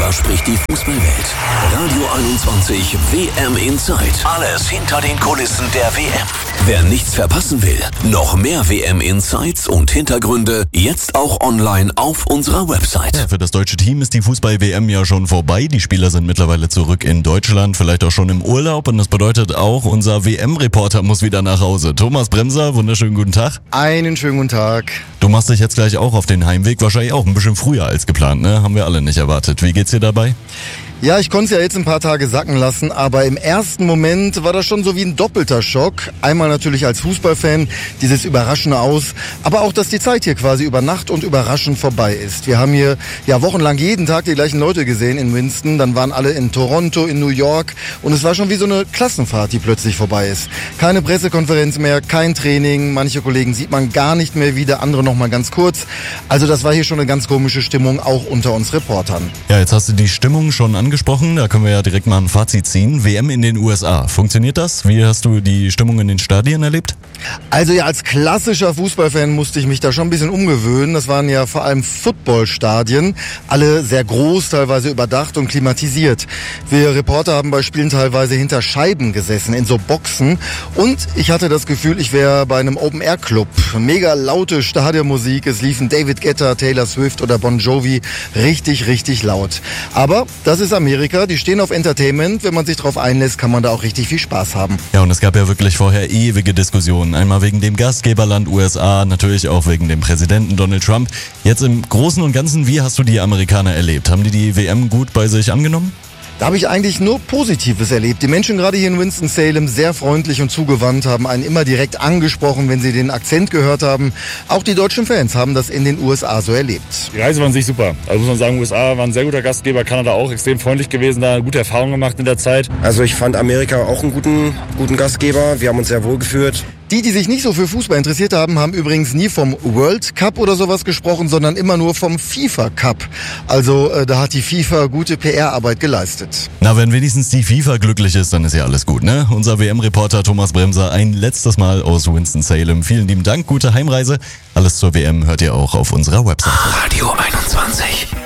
Darüber spricht die Fußballwelt. Radio 21 WM Insight. Alles hinter den Kulissen der WM. Wer nichts verpassen will, noch mehr WM Insights und Hintergründe jetzt auch online auf unserer Website. Ja, für das deutsche Team ist die Fußball-WM ja schon vorbei. Die Spieler sind mittlerweile zurück in Deutschland, vielleicht auch schon im Urlaub. Und das bedeutet auch, unser WM-Reporter muss wieder nach Hause. Thomas Bremser, wunderschönen guten Tag. Einen schönen guten Tag. Du machst dich jetzt gleich auch auf den Heimweg, wahrscheinlich auch ein bisschen früher als geplant, ne? Haben wir alle nicht erwartet. Wie geht's dir dabei? Ja, ich konnte es ja jetzt ein paar Tage sacken lassen, aber im ersten Moment war das schon so wie ein doppelter Schock. Einmal natürlich als Fußballfan, dieses überraschende Aus, aber auch, dass die Zeit hier quasi über Nacht und überraschend vorbei ist. Wir haben hier ja wochenlang jeden Tag die gleichen Leute gesehen in Winston, dann waren alle in Toronto, in New York und es war schon wie so eine Klassenfahrt, die plötzlich vorbei ist. Keine Pressekonferenz mehr, kein Training, manche Kollegen sieht man gar nicht mehr wieder, andere noch mal ganz kurz. Also das war hier schon eine ganz komische Stimmung, auch unter uns Reportern. Ja, jetzt hast du die Stimmung schon angesprochen, da können wir ja direkt mal ein Fazit ziehen. WM in den USA, funktioniert das? Wie hast du die Stimmung in den Stadien erlebt? Also ja, als klassischer Fußballfan musste ich mich da schon ein bisschen umgewöhnen. Das waren ja vor allem Footballstadien, alle sehr groß, teilweise überdacht und klimatisiert. Wir Reporter haben bei Spielen teilweise hinter Scheiben gesessen, in so Boxen. Und ich hatte das Gefühl, ich wäre bei einem Open-Air-Club. Mega laute Stadionmusik, es liefen David Guetta, Taylor Swift oder Bon Jovi richtig, richtig laut. Aber das ist Amerika, die stehen auf Entertainment. Wenn man sich darauf einlässt, kann man da auch richtig viel Spaß haben. Ja, und es gab ja wirklich vorher ewige Diskussionen. Einmal wegen dem Gastgeberland USA, natürlich auch wegen dem Präsidenten Donald Trump. Jetzt im Großen und Ganzen, wie hast du die Amerikaner erlebt? Haben die WM gut bei sich angenommen? Da habe ich eigentlich nur Positives erlebt. Die Menschen gerade hier in Winston-Salem sehr freundlich und zugewandt, haben einen immer direkt angesprochen, wenn sie den Akzent gehört haben. Auch die deutschen Fans haben das in den USA so erlebt. Die Reise war an sich super. Also muss man sagen, USA war ein sehr guter Gastgeber, Kanada auch extrem freundlich gewesen, da gute Erfahrungen gemacht in der Zeit. Also ich fand Amerika auch einen guten Gastgeber. Wir haben uns sehr wohl gefühlt. Die sich nicht so für Fußball interessiert haben, haben übrigens nie vom World Cup oder sowas gesprochen, sondern immer nur vom FIFA Cup. Also da hat die FIFA gute PR-Arbeit geleistet. Na, wenn wenigstens die FIFA glücklich ist, dann ist ja alles gut, ne? Unser WM-Reporter Thomas Bremser ein letztes Mal aus Winston-Salem. Vielen lieben Dank, gute Heimreise. Alles zur WM hört ihr auch auf unserer Website. Radio 21.